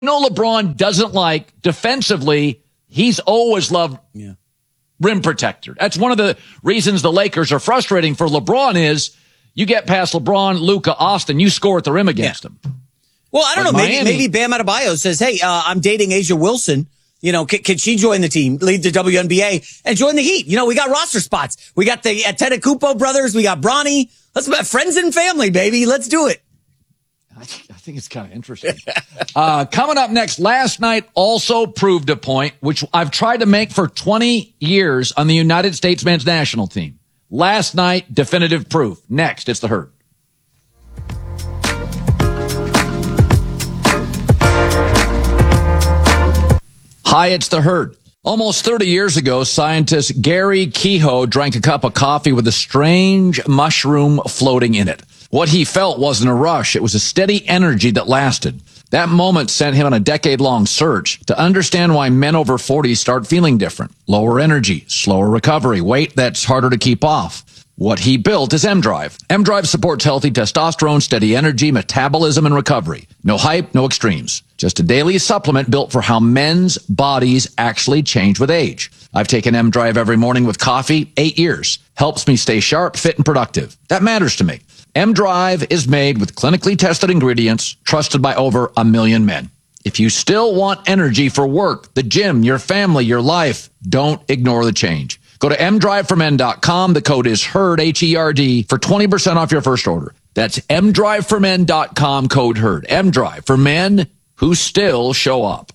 No, LeBron doesn't like defensively. He's always loved rim protector. That's one of the reasons the Lakers are frustrating for LeBron is you get past LeBron, Luka, Austin, you score at the rim against them. Well, I don't know. Maybe Bam Adebayo says, hey, I'm dating Asia Wilson. You know, can she join the team, lead the WNBA, and join the Heat? You know, we got roster spots. We got the Antetokounmpo brothers. We got Bronny. Let's be friends and family, baby. Let's do it. I think it's kind of interesting. Coming up next, last night also proved a point, which I've tried to make for 20 years on the United States men's national team. Last night, definitive proof. Next, it's The Herd. Hi, it's The Herd. Almost 30 years ago, scientist Gary Kehoe drank a cup of coffee with a strange mushroom floating in it. What he felt wasn't a rush. It was a steady energy that lasted. That moment sent him on a decade-long search to understand why men over 40 start feeling different. Lower energy, slower recovery, weight that's harder to keep off. What he built is M-Drive. M-Drive supports healthy testosterone, steady energy, metabolism, and recovery. No hype, no extremes. Just a daily supplement built for how men's bodies actually change with age. I've taken M-Drive every morning with coffee, 8 years. Helps me stay sharp, fit, and productive. That matters to me. M-Drive is made with clinically tested ingredients, trusted by over 1 million men. If you still want energy for work, the gym, your family, your life, don't ignore the change. Go to mdriveformen.com. The code is HERD, H-E-R-D, for 20% off your first order. That's mdriveformen.com, code HERD. M-Drive for men who still show up.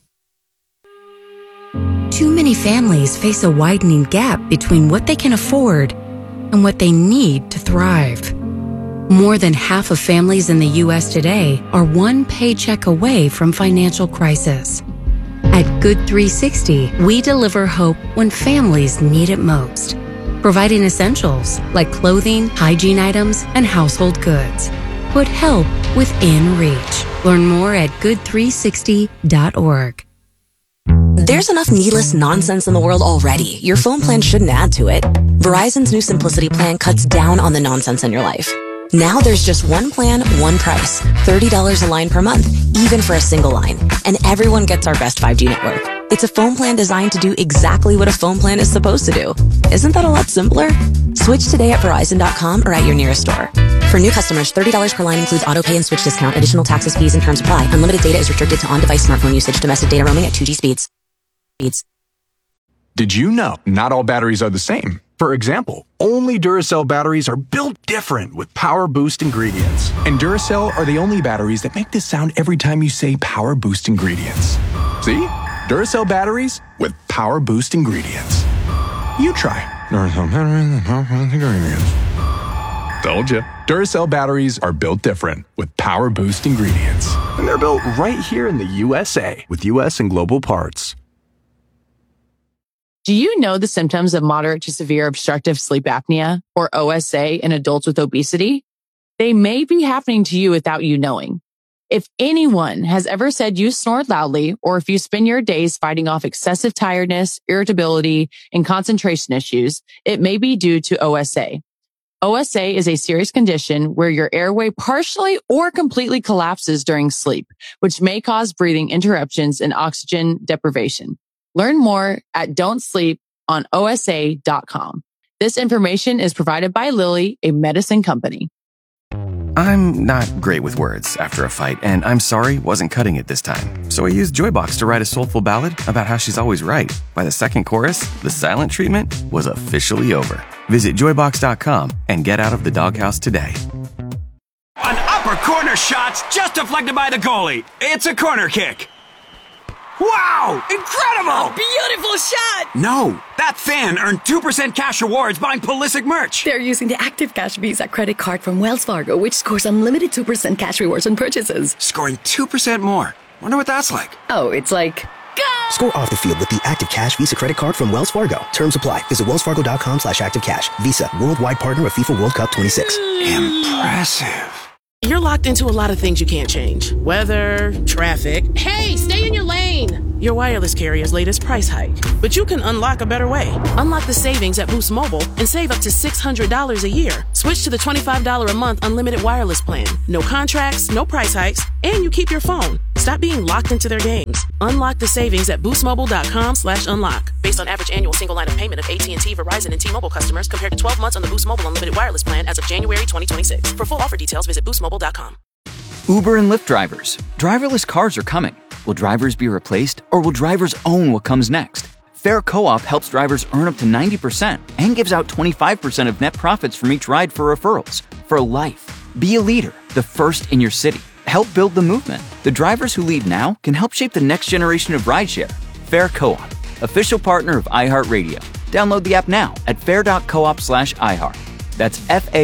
Too many families face a widening gap between what they can afford and what they need to thrive. More than half of families in the U.S. today are one paycheck away from financial crisis. At Good 360, we deliver hope when families need it most, providing essentials like clothing, hygiene items, and household goods. Put help within reach. Learn more at good360.org. There's enough needless nonsense in the world already. Your phone plan shouldn't add to it. Verizon's new Simplicity plan cuts down on the nonsense in your life. Now there's just one plan, one price. $30 a line per month, even for a single line. And everyone gets our best 5G network. It's a phone plan designed to do exactly what a phone plan is supposed to do. Isn't that a lot simpler? Switch today at Verizon.com or at your nearest store. For new customers, $30 per line includes autopay and switch discount. Additional taxes, fees, and terms apply. Unlimited data is restricted to on-device smartphone usage. Domestic data roaming at 2G speeds. Did you know not all batteries are the same? For example, only Duracell batteries are built different with Power Boost ingredients. And Duracell are the only batteries that make this sound every time you say Power Boost ingredients. See? Duracell batteries with Power Boost ingredients. You try. Duracell batteries with Power Boost ingredients. Told ya. Duracell batteries are built different with Power Boost ingredients. And they're built right here in the USA with US and global parts. Do you know the symptoms of moderate to severe obstructive sleep apnea, or OSA, in adults with obesity? They may be happening to you without you knowing. If anyone has ever said you snore loudly, or if you spend your days fighting off excessive tiredness, irritability, and concentration issues, it may be due to OSA. OSA is a serious condition where your airway partially or completely collapses during sleep, which may cause breathing interruptions and oxygen deprivation. Learn more at don'tsleeponosa.com. This information is provided by Lilly, a medicine company. I'm not great with words after a fight, and I'm sorry wasn't cutting it this time. So I used Joybox to write a soulful ballad about how she's always right. By the second chorus, the silent treatment was officially over. Visit Joybox.com and get out of the doghouse today. An upper corner shot's just deflected by the goalie. It's a corner kick. Wow! Incredible! A beautiful shot! No, that fan earned 2% cash rewards buying Pulisic merch. They're using the Active Cash Visa credit card from Wells Fargo, which scores unlimited 2% cash rewards on purchases. Scoring 2% more. Wonder what that's like. Oh, it's like... Go! Score off the field with the Active Cash Visa credit card from Wells Fargo. Terms apply. Visit wellsfargo.com/activecash. Visa, worldwide partner of FIFA World Cup 26. Impressive. You're locked into a lot of things you can't change. Weather, traffic. Hey, stay in your lane. your wireless carrier's latest price hike. But you can unlock a better way. Unlock the savings at Boost Mobile and save up to $600 a year. Switch to the $25 a month unlimited wireless plan. No contracts, no price hikes, and you keep your phone. Stop being locked into their games. Unlock the savings at boostmobile.com/unlock. Based on average annual single line of payment of AT&T, Verizon, and T-Mobile customers compared to 12 months on the Boost Mobile unlimited wireless plan as of January 2026. For full offer details, visit boostmobile.com. Uber and Lyft drivers. Driverless cars are coming. Will drivers be replaced, or will drivers own what comes next? Fair Co-op helps drivers earn up to 90% and gives out 25% of net profits from each ride for referrals. For life. Be a leader, the first in your city. Help build the movement. The drivers who lead now can help shape the next generation of rideshare. Fair Co-op, official partner of iHeartRadio. Download the app now at fair.coop/iHeart. That's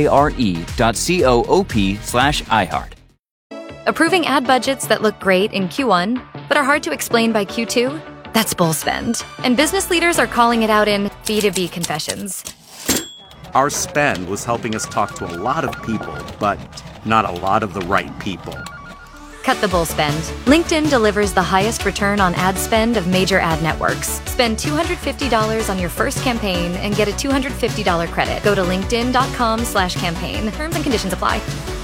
FARE.coop/iHeart. Approving ad budgets that look great in Q1, but are hard to explain by Q2? That's bull spend. And business leaders are calling it out in B2B confessions. Our spend was helping us talk to a lot of people, but not a lot of the right people. Cut the bull spend. LinkedIn delivers the highest return on ad spend of major ad networks. Spend $250 on your first campaign and get a $250 credit. Go to linkedin.com/campaign. Terms and conditions apply.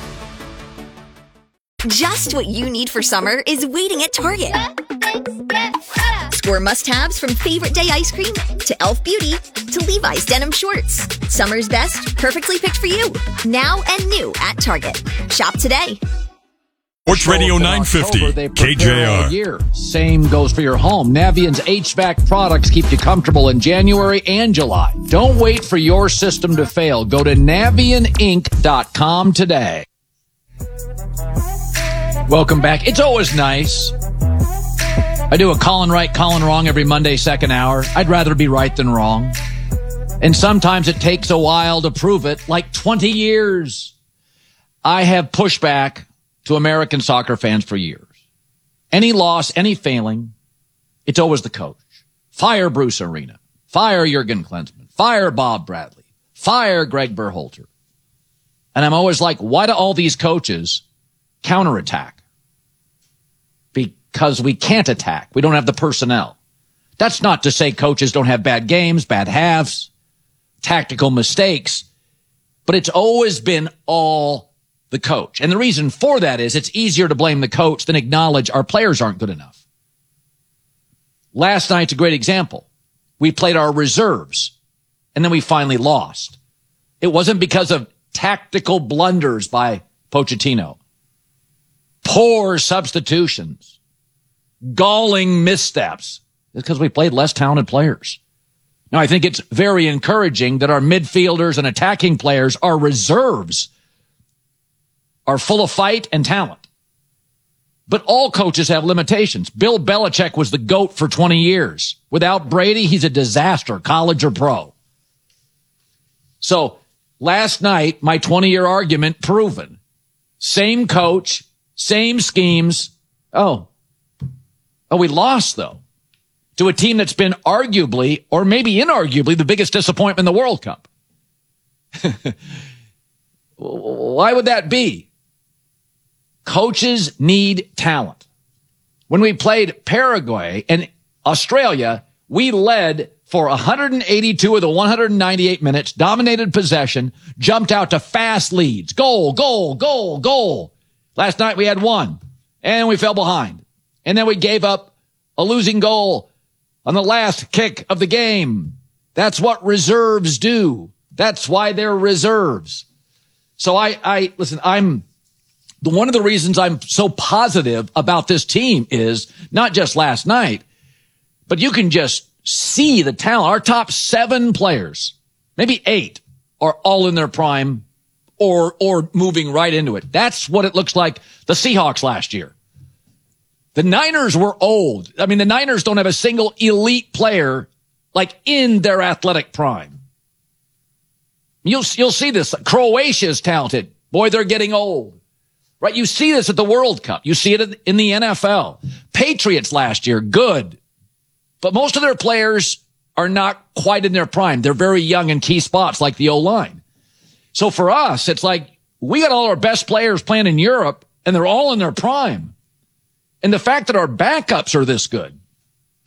Just what you need for summer is waiting at Target. Score must-haves from favorite day ice cream to Elf Beauty to Levi's denim shorts. Summer's best, perfectly picked for you. Now and new at Target. Shop today. Sports Radio 950, KJR. Same goes for your home. Navient's HVAC products keep you comfortable in January and July. Don't wait for your system to fail. Go to NavientInc.com today. Welcome back. It's always nice. I do a Colin right, Colin wrong every Monday, second hour. I'd rather be right than wrong. And sometimes it takes a while to prove it, like 20 years. I have pushed back to American soccer fans for years. Any loss, any failing, it's always the coach. Fire Bruce Arena. Fire Jurgen Klinsmann. Fire Bob Bradley. Fire Greg Berhalter. And I'm always like, why do all these coaches counterattack? Because we can't attack. We don't have the personnel. That's not to say coaches don't have bad games, bad halves, tactical mistakes, but it's always been all the coach. And the reason for that is it's easier to blame the coach than acknowledge our players aren't good enough. Last night's a great example. We played our reserves, and then we finally lost. It wasn't because of tactical blunders by Pochettino. Poor substitutions. Galling missteps. It's because we played less talented players. Now, I think it's very encouraging that our midfielders and attacking players, our reserves, are full of fight and talent. But all coaches have limitations. Bill Belichick was the GOAT for 20 years. Without Brady, he's a disaster, college or pro. So last night, my 20-year argument proven. Same coach, same schemes. Oh, we lost, though, to a team that's been arguably, or maybe inarguably, the biggest disappointment in the World Cup. Why would that be? Coaches need talent. When we played Paraguay and Australia, we led for 182 of the 198 minutes, dominated possession, jumped out to fast leads. Goal, goal, goal, goal. Last night we had one, and we fell behind. And then we gave up a losing goal on the last kick of the game. That's what reserves do. That's why they're reserves. So listen, one of the reasons I'm so positive about this team is not just last night, but you can just see the talent. Our top 7 players, maybe 8, are all in their prime or moving right into it. That's what it looks like the Seahawks last year. The Niners were old. I mean, the Niners don't have a single elite player like in their athletic prime. You'll see this. Croatia is talented. Boy, they're getting old. Right? You see this at the World Cup. You see it in the NFL. Patriots last year, good. But most of their players are not quite in their prime. They're very young in key spots like the O-line. So for us, it's like we got all our best players playing in Europe, and they're all in their prime. And the fact that our backups are this good,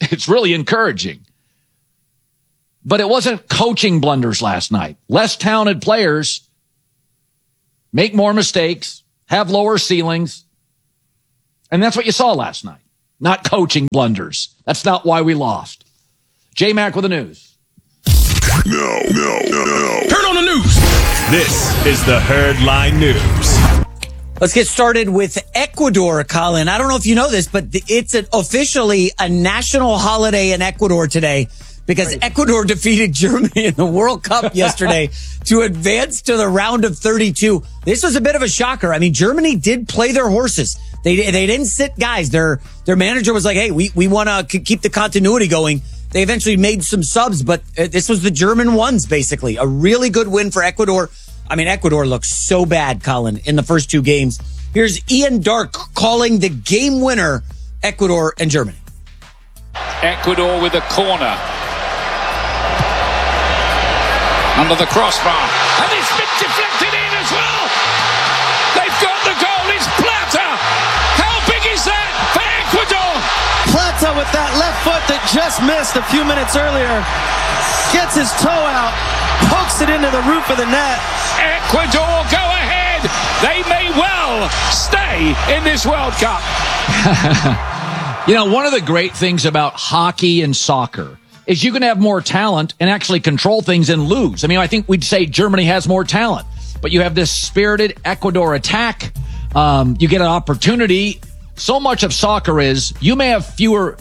It's really encouraging. But it wasn't coaching blunders last night. Less talented players make more mistakes, have lower ceilings. And that's what you saw last night. Not coaching blunders. That's not why we lost. J-Mac with the news. No. Turn on the news. This is the Herd Line News. Let's get started with Ecuador, Colin. I don't know if you know this, but it's officially a national holiday in Ecuador today because Ecuador defeated Germany in the World Cup yesterday to advance to the round of 32. This was a bit of a shocker. I mean, Germany did play their horses. They didn't sit guys. Their manager was like, hey, we want to keep the continuity going. They eventually made some subs, but this was the German ones, basically. A really good win for Ecuador. I mean, Ecuador looks so bad, Colin, in the first two games. Here's Ian Dark calling the game winner, Ecuador and Germany. Ecuador with a corner. Under the crossbar. And it's been deflected in as well. They've got the goal. It's Plata. How big is that for Ecuador? Plata with that left foot that just missed a few minutes earlier. Gets his toe out. Pokes it into the roof of the net. Ecuador go ahead. They may well stay in this World Cup. You know, one of the great things about hockey and soccer is you can have more talent and actually control things and lose. I mean, I think we'd say Germany has more talent, but you have this spirited Ecuador attack. You get an opportunity. So much of soccer is you may have fewer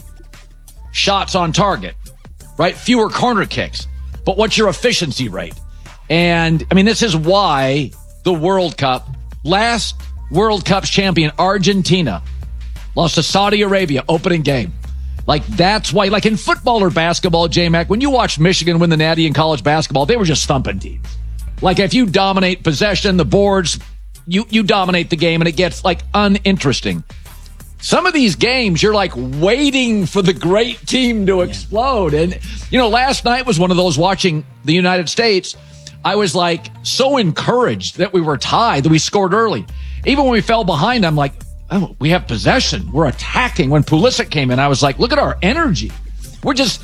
shots on target, right? Fewer corner kicks. But what's your efficiency rate? And, I mean, this is why the World Cup, last World Cup's champion, Argentina, lost to Saudi Arabia, opening game. Like, that's why, like in football or basketball, J-Mac, when you watch Michigan win the Natty in college basketball, they were just thumping teams. Like, if you dominate possession, the boards, you dominate the game, and it gets, like, uninteresting. Some of these games, you're like waiting for the great team to explode. And, you know, last night was one of those watching the United States. I was like so encouraged that we were tied, that we scored early. Even when we fell behind, I'm like, oh, we have possession. We're attacking. When Pulisic came in, I was like, look at our energy. We're just,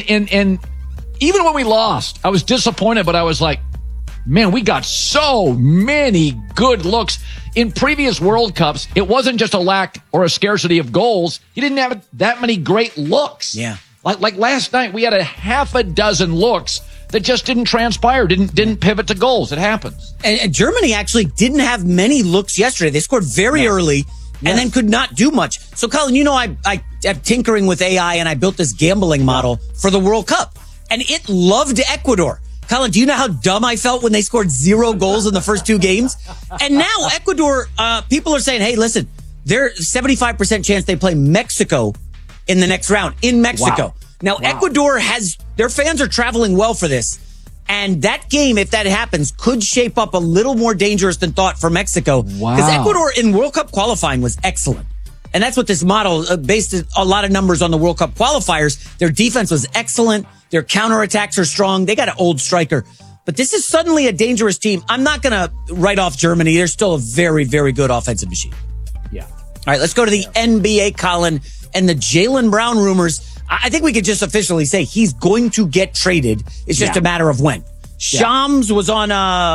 and even when we lost, I was disappointed, but I was like, man, we got so many good looks. In previous World Cups, it wasn't just a lack or a scarcity of goals. You didn't have that many great looks. Yeah. Like last night, we had a half a dozen looks that just didn't transpire, didn't pivot to goals. It happens. And Germany actually didn't have many looks yesterday. They scored very early and then could not do much. So, Colin, you know, I'm tinkering with AI, and I built this gambling model for the World Cup, and it loved Ecuador. Colin, do you know how dumb I felt when they scored 0 goals in the first two games? And now Ecuador, people are saying, hey, listen, there's 75% chance they play Mexico in the next round in Mexico. Wow. Now, Ecuador their fans are traveling well for this. And that game, if that happens, could shape up a little more dangerous than thought for Mexico. Because Ecuador in World Cup qualifying was excellent. And that's what this model based a lot of numbers on the World Cup qualifiers. Their defense was excellent. Their counterattacks are strong. They got an old striker. But this is suddenly a dangerous team. I'm not going to write off Germany. They're still a very, very good offensive machine. Yeah. All right, let's go to the NBA, Colin, and the Jaylen Brown rumors. I think we could just officially say he's going to get traded. It's just a matter of when. Shams was on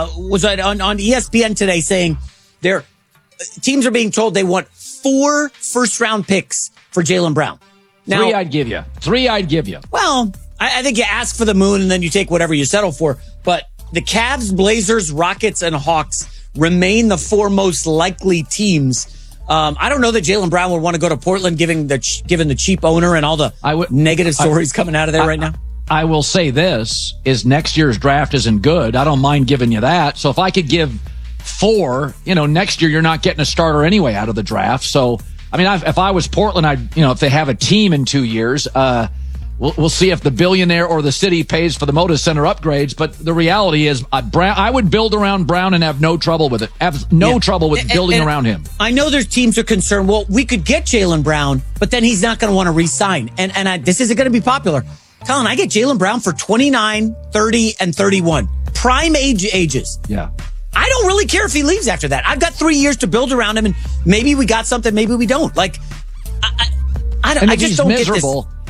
ESPN today saying their teams are being told they want 4 first-round picks for Jaylen Brown. Now, 3 I'd give you. Well, I think you ask for the moon and then you take whatever you settle for. But the Cavs, Blazers, Rockets, and Hawks remain the 4 most likely teams. I don't know that Jaylen Brown would want to go to Portland, given the cheap owner and all the negative stories coming out of there right now. I will say this, is next year's draft isn't good. I don't mind giving you that. So if I could give 4, next year you're not getting a starter anyway out of the draft. So, I mean, if I was Portland, if they have a team in 2 years, we'll see if the billionaire or the city pays for the Moda Center upgrades. But the reality is, I would build around Brown and have no trouble with it. Have no trouble with building around him. I know there's teams are concerned. Well, we could get Jaylen Brown, but then he's not going to want to re-sign. And this isn't going to be popular. Colin, I get Jaylen Brown for 29, 30, and 31. Prime ages. Yeah. I don't really care if he leaves after that. I've got 3 years to build around him, and maybe we got something, maybe we don't. Like, I just don't miserable, get this.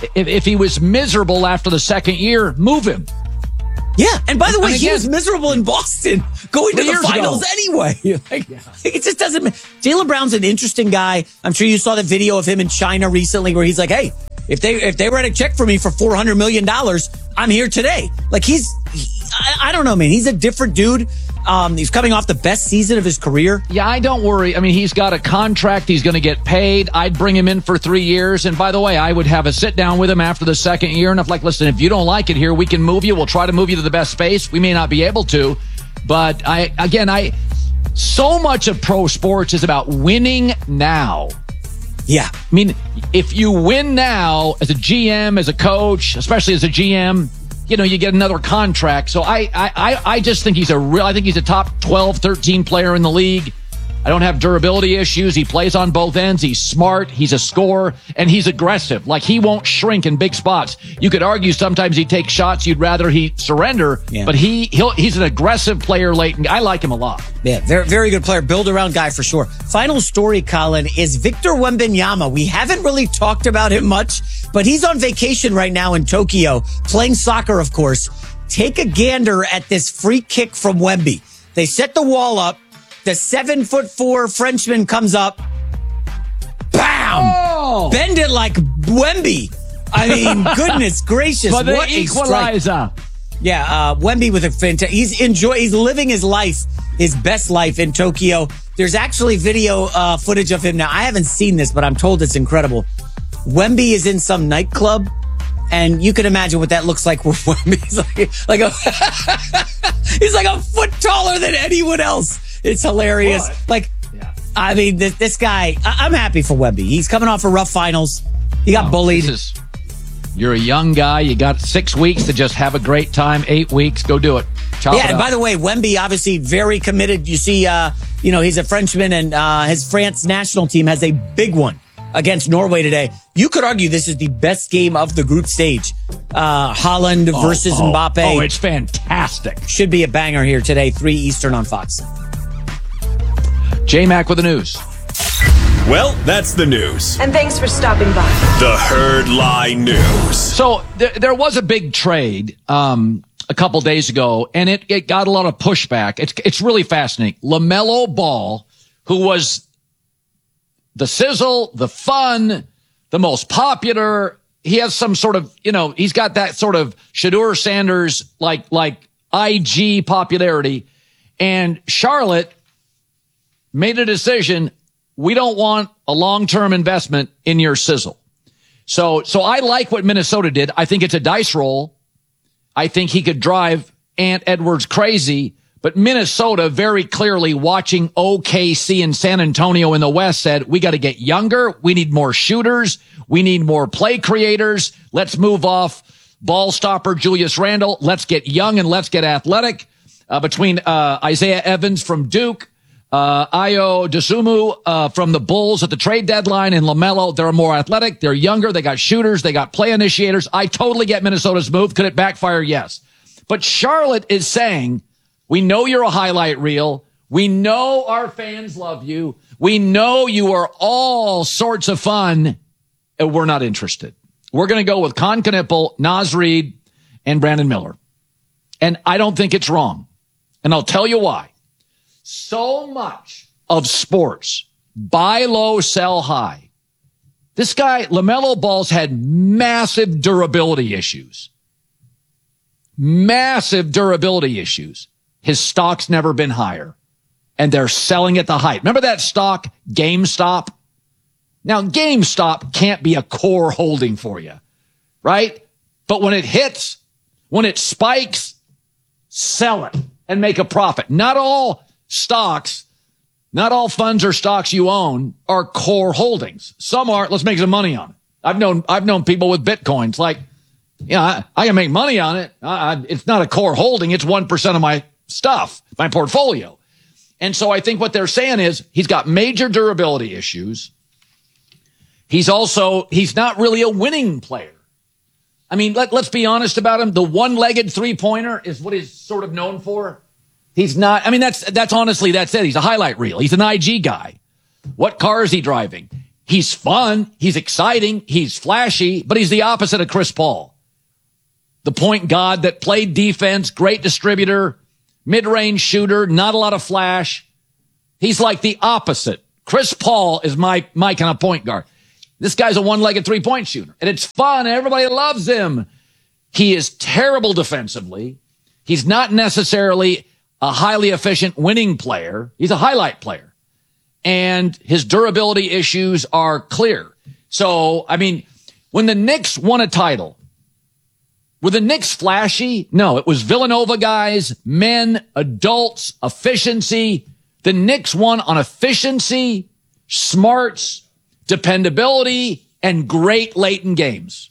if he was miserable after the second year, move him. Yeah, and by the way, he was miserable in Boston going to the finals anyway. It just doesn't. Jaylen Brown's an interesting guy. I'm sure you saw the video of him in China recently where he's like, hey, if they write a check for me for $400 million, I'm here today. Like I don't know, man. He's a different dude. He's coming off the best season of his career. Yeah, I don't worry. I mean, he's got a contract. He's going to get paid. I'd bring him in for 3 years. And by the way, I would have a sit down with him after the second year. And listen, if you don't like it here, we can move you. We'll try to move you to the best space. We may not be able to. But so much of pro sports is about winning now. Yeah. I mean, if you win now as a GM, as a coach, especially as a GM, you get another contract. So I just think I think he's a top 12, 13 player in the league. I don't have durability issues. He plays on both ends. He's smart. He's a scorer, and he's aggressive. Like, he won't shrink in big spots. You could argue sometimes he takes shots you'd rather he surrender, but he's an aggressive player late, and I like him a lot. Yeah, very, very good player. Build-around guy for sure. Final story, Colin, is Victor Wembanyama. We haven't really talked about him much, but he's on vacation right now in Tokyo, playing soccer, of course. Take a gander at this free kick from Wemby. They set the wall up. The 7'4" Frenchman comes up. Bam! Oh! Bend it like Wemby. I mean, goodness gracious. What the equalizer. Yeah, Wemby with a fantastic. He's living his life, his best life in Tokyo. There's actually video footage of him now. I haven't seen this, but I'm told it's incredible. Wemby is in some nightclub, and you can imagine what that looks like with Wemby. He's like a foot taller than anyone else. It's hilarious. I mean, this guy, I'm happy for Wemby. He's coming off a rough finals. He got bullied. You're a young guy. You got 6 weeks to just have a great time. 8 weeks. Go do it. And by the way, Wemby obviously very committed. You see, he's a Frenchman, and his France national team has a big one against Norway today. You could argue this is the best game of the group stage. Haaland versus Mbappe. Oh, it's fantastic. Should be a banger here today, 3 Eastern on Fox. J-Mac with the news. Well, that's the news. And thanks for stopping by. The Herd Lie News. So there was a big trade a couple days ago, and it got a lot of pushback. It's really fascinating. LaMelo Ball, who was the sizzle, the fun, the most popular. He has some sort of, he's got that sort of Shedeur Sanders like IG popularity. And Charlotte made a decision. We don't want a long-term investment in your sizzle. So I like what Minnesota did. I think it's a dice roll. I think he could drive Ant Edwards crazy, but Minnesota very clearly watching OKC and San Antonio in the West said, we got to get younger. We need more shooters. We need more play creators. Let's move off ball stopper Julius Randle. Let's get young and let's get athletic. Between Isaiah Evans from Duke, Ayo Dosunmu from the Bulls at the trade deadline, and LaMelo, they're more athletic, they're younger, they got shooters, they got play initiators. I totally get Minnesota's move. Could it backfire? Yes. But Charlotte is saying, we know you're a highlight reel. We know our fans love you. We know you are all sorts of fun, and we're not interested. We're going to go with Con Knippel, Naz Reid, and Brandon Miller. And I don't think it's wrong. And I'll tell you why. So much of sports, buy low, sell high. This guy, LaMelo Ball's had massive durability issues. Massive durability issues. His stock's never been higher. And they're selling at the height. Remember that stock, GameStop? Now, GameStop can't be a core holding for you, right? But when it hits, when it spikes, sell it and make a profit. Not all stocks, not all funds or stocks you own are core holdings. Some are. Let's make some money on it. I've known people with Bitcoins like, I can make money on it. It's not a core holding. It's 1% of my stuff, my portfolio. And so I think what they're saying is he's got major durability issues. He's not really a winning player. I mean, let's be honest about him. The one-legged three-pointer is what he's sort of known for. He's not, I mean, that's honestly, that's it. He's a highlight reel. He's an IG guy. What car is he driving? He's fun. He's exciting. He's flashy, but he's the opposite of Chris Paul. The point guard that played defense, great distributor, mid-range shooter, not a lot of flash. He's like the opposite. Chris Paul is my kind of point guard. This guy's a one-legged three-point shooter, and it's fun. Everybody loves him. He is terrible defensively. He's not necessarily a highly efficient winning player. He's a highlight player. And his durability issues are clear. So, I mean, when the Knicks won a title, were the Knicks flashy? No, it was Villanova guys, men, adults, efficiency. The Knicks won on efficiency, smarts, dependability, and great late in games.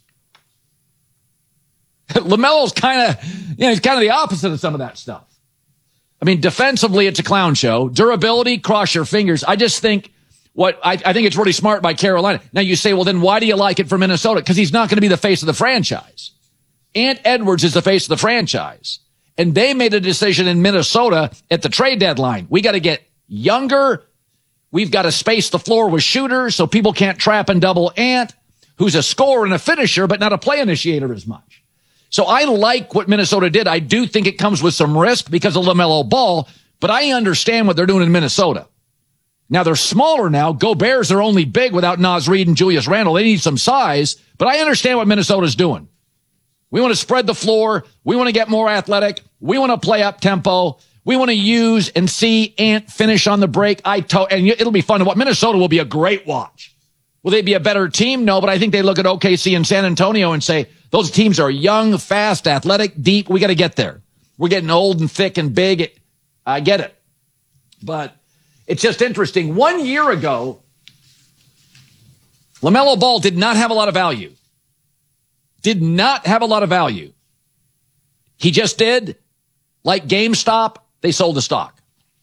LaMelo's he's kind of the opposite of some of that stuff. I mean, defensively, it's a clown show. Durability, cross your fingers. I just think I think it's really smart by Carolina. Now you say, well, then why do you like it for Minnesota? Because he's not going to be the face of the franchise. Ant Edwards is the face of the franchise. And they made a decision in Minnesota at the trade deadline. We got to get younger. We've got to space the floor with shooters so people can't trap and double Ant, who's a scorer and a finisher, but not a play initiator as much. So I like what Minnesota did. I do think it comes with some risk because of LaMelo Ball, but I understand what they're doing in Minnesota. Now they're smaller now. Go Bears are only big without Naz Reid and Julius Randle. They need some size, but I understand what Minnesota's doing. We want to spread the floor. We want to get more athletic. We want to play up tempo. We want to use and see Ant finish on the break. And it'll be fun to watch. Minnesota will be a great watch. Will they be a better team? No, but I think they look at OKC and San Antonio and say, those teams are young, fast, athletic, deep. We got to get there. We're getting old and thick and big. I get it. But it's just interesting. 1 year ago, LaMelo Ball did not have a lot of value. Did not have a lot of value. He just did. Like GameStop, they sold the stock.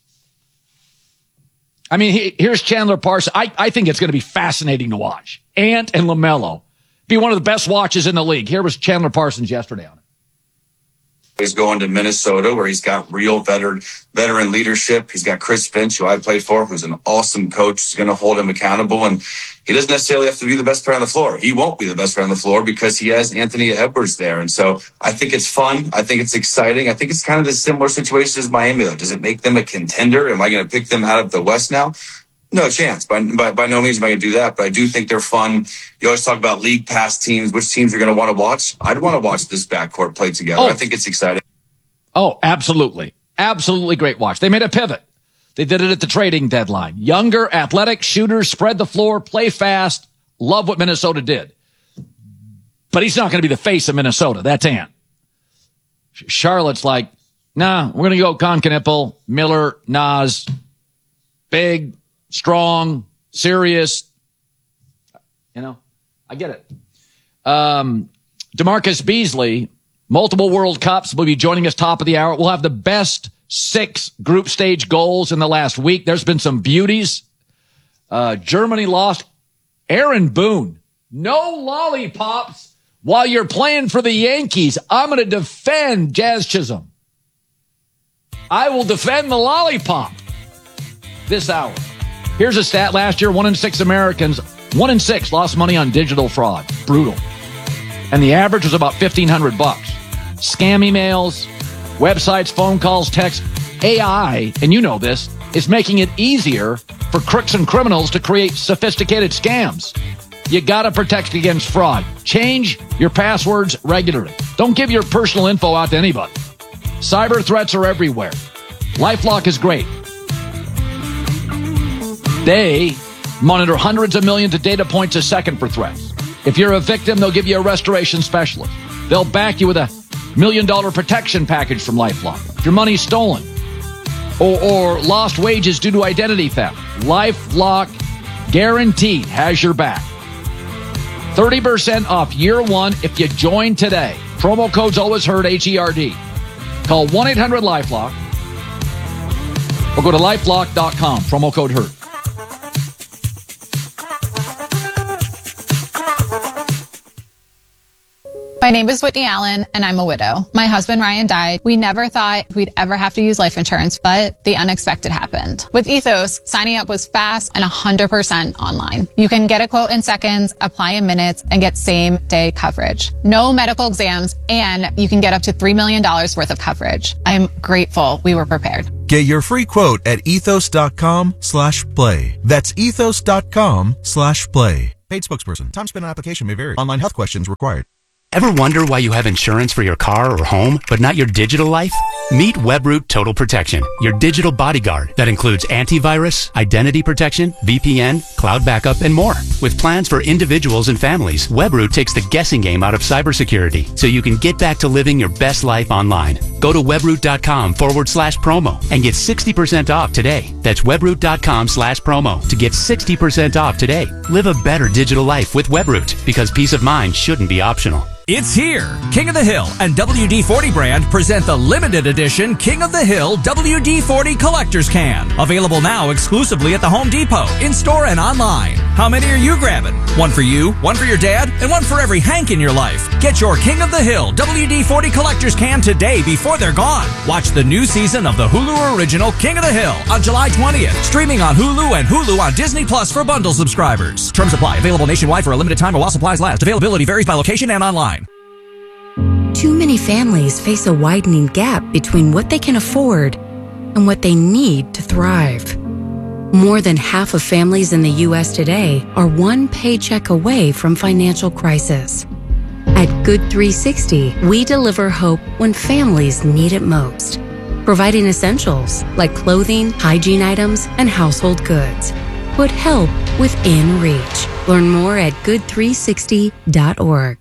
I mean, here's Chandler Parsons. I think it's going to be fascinating to watch. Ant and LaMelo. Be one of the best watches in the league. Here was Chandler Parsons yesterday on it. He's going to Minnesota where he's got real veteran leadership. He's got Chris Finch, who I played for, who's an awesome coach. He's going to hold him accountable. And he doesn't necessarily have to be the best player on the floor. He won't be the best player on the floor because he has Anthony Edwards there. And so I think it's fun. I think it's exciting. I think it's kind of the similar situation as Miami, though. Does it make them a contender? Am I going to pick them out of the West now? No chance. By no means am I going to do that, but I do think they're fun. You always talk about league pass teams, which teams you're going to want to watch. I'd want to watch this backcourt play together. I think it's exciting. Oh, absolutely. Absolutely great watch. They made a pivot. They did it at the trading deadline. Younger, athletic shooters, spread the floor, play fast. Love what Minnesota did. But he's not going to be the face of Minnesota. That's Ant. Charlotte's like, nah, we're going to go Konkanippel, Miller, Naz, big, strong, serious. You know, I get it. DeMarcus Beasley, multiple World Cups, will be joining us top of the hour. We'll have the best 6 group stage goals in the last week. There's been some beauties. Germany lost. Aaron Boone, no lollipops while you're playing for the Yankees. I'm going to defend Jazz Chisholm. I will defend the lollipop this hour. Here's a stat. Last year, 1 in 6 Americans, 1 in 6 lost money on digital fraud. Brutal. And the average was about $1,500. Scam emails, websites, phone calls, texts. AI, and you know this, is making it easier for crooks and criminals to create sophisticated scams. You got to protect against fraud. Change your passwords regularly. Don't give your personal info out to anybody. Cyber threats are everywhere. LifeLock is great. They monitor hundreds of millions of data points a second for threats. If you're a victim, they'll give you a restoration specialist. They'll back you with $1 million protection package from LifeLock. If your money's stolen or lost wages due to identity theft, LifeLock guaranteed has your back. 30% off year 1 if you join today. Promo code's always heard, HERD. Call 1-800-LifeLock or go to lifelock.com. Promo code HERD. My name is Whitney Allen, and I'm a widow. My husband, Ryan, died. We never thought we'd ever have to use life insurance, but the unexpected happened. With Ethos, signing up was fast and 100% online. You can get a quote in seconds, apply in minutes, and get same-day coverage. No medical exams, and you can get up to $3 million worth of coverage. I'm grateful we were prepared. Get your free quote at ethos.com/play. That's ethos.com/play. Paid spokesperson. Time spent on application may vary. Online health questions required. Ever wonder why you have insurance for your car or home, but not your digital life? Meet Webroot Total Protection, your digital bodyguard that includes antivirus, identity protection, VPN, cloud backup, and more. With plans for individuals and families, Webroot takes the guessing game out of cybersecurity so you can get back to living your best life online. Go to webroot.com/promo and get 60% off today. That's webroot.com/promo to get 60% off today. Live a better digital life with Webroot because peace of mind shouldn't be optional. It's here. King of the Hill and WD-40 brand present the limited edition King of the Hill WD-40 Collector's Can. Available now exclusively at the Home Depot, in-store and online. How many are you grabbing? One for you, one for your dad, and one for every Hank in your life. Get your King of the Hill WD-40 Collector's Can today before they're gone. Watch the new season of the Hulu original King of the Hill on July 20th. Streaming on Hulu and Hulu on Disney Plus for bundle subscribers. Terms apply. Available nationwide for a limited time or while supplies last. Availability varies by location and online. Too many families face a widening gap between what they can afford and what they need to thrive. More than half of families in the U.S. today are one paycheck away from financial crisis. At Good 360, we deliver hope when families need it most, providing essentials like clothing, hygiene items, and household goods. Put help within reach. Learn more at good360.org.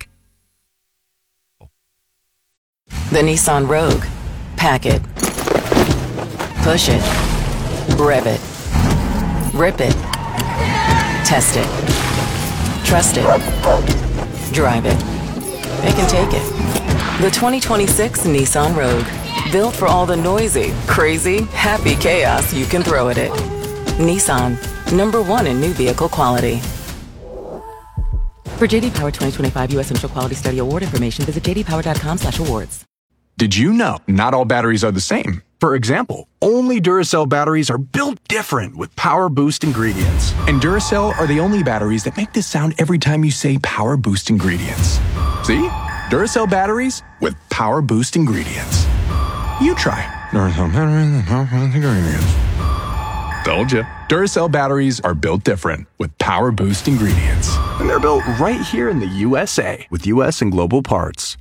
The Nissan Rogue. Pack it. Push it. Rev it. Rip it. Test it. Trust it. Drive it. It can take it. The 2026 Nissan Rogue. Built for all the noisy, crazy, happy chaos you can throw at it. Nissan. #1 in new vehicle quality. For JD Power 2025 U.S. Central Quality Study Award information, visit jdpower.com/awards. Did you know not all batteries are the same? For example, only Duracell batteries are built different with Power Boost ingredients. And Duracell are the only batteries that make this sound every time you say Power Boost ingredients. See? Duracell batteries with Power Boost ingredients. You try. Duracell batteries with Power Boost ingredients. Told you. Duracell batteries are built different with Power Boost ingredients. And they're built right here in the USA with US and global parts.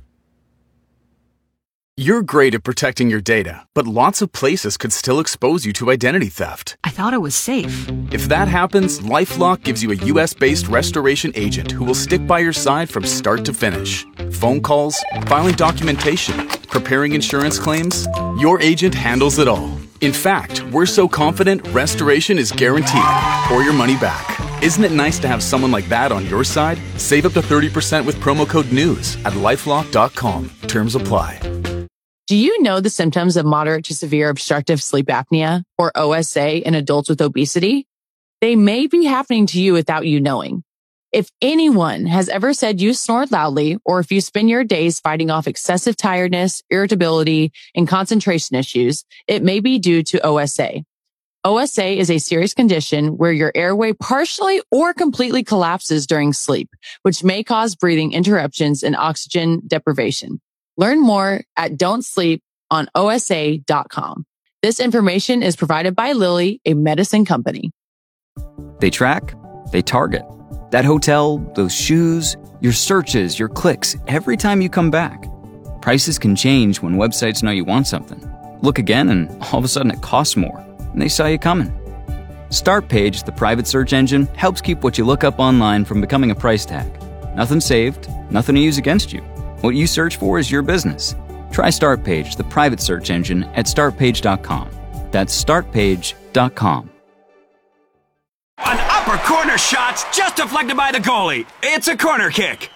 You're great at protecting your data, but lots of places could still expose you to identity theft. I thought it was safe. If that happens, LifeLock gives you a US-based restoration agent who will stick by your side from start to finish. Phone calls, filing documentation, preparing insurance claims, your agent handles it all. In fact, we're so confident restoration is guaranteed or your money back. Isn't it nice to have someone like that on your side? Save up to 30% with promo code NEWS at lifelock.com. Terms apply. Do you know the symptoms of moderate to severe obstructive sleep apnea, or OSA, in adults with obesity? They may be happening to you without you knowing. If anyone has ever said you snored loudly, or if you spend your days fighting off excessive tiredness, irritability, and concentration issues, it may be due to OSA. OSA is a serious condition where your airway partially or completely collapses during sleep, which may cause breathing interruptions and oxygen deprivation. Learn more at don'tsleeponosa.com. This information is provided by Lilly, a medicine company. They track, they target. That hotel, those shoes, your searches, your clicks, every time you come back. Prices can change when websites know you want something. Look again and all of a sudden it costs more, and they saw you coming. Startpage, the private search engine, helps keep what you look up online from becoming a price tag. Nothing saved, nothing to use against you. What you search for is your business. Try Startpage, the private search engine, at startpage.com. That's startpage.com. An upper corner shot's just deflected by the goalie. It's a corner kick.